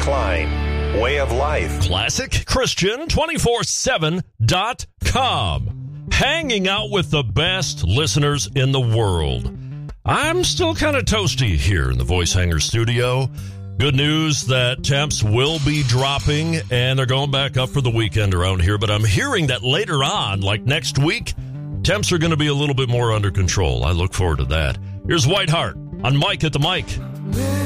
Klein, Way of Life. ClassicChristian247.com. Hanging out with the best listeners in the world. I'm still kind of toasty here in the Voice Hanger studio. Good news that temps will be dropping, and they're going back up for the weekend around here. But I'm hearing that later on, like next week, temps are going to be a little bit more under control. I look forward to that. Here's White Heart on Mike at the Mic.